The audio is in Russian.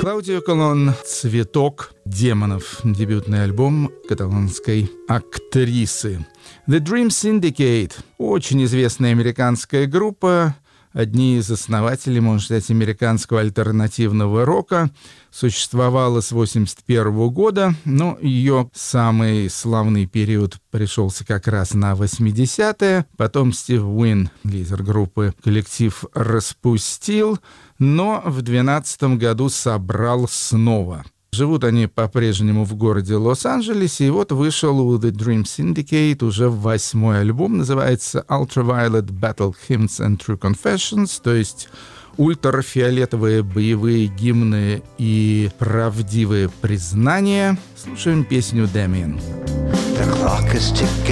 Клаудио Колон «Цветок демонов», дебютный альбом каталонской актрисы. The Dream Syndicate – очень известная американская группа, одни из основателей, можно сказать, американского альтернативного рока. Существовала с 1981 года, но ее самый славный период пришелся как раз на 80-е. Потом Стив Уин, лидер группы, коллектив распустил, но в 2012 году собрал снова. Живут они по-прежнему в городе Лос-Анджелесе, и вот вышел у The Dream Syndicate уже 8-й альбом, называется Ultraviolet Battle Hymns and True Confessions, то есть ультрафиолетовые боевые гимны и правдивые признания. Слушаем песню «Damien». The clock is ticking.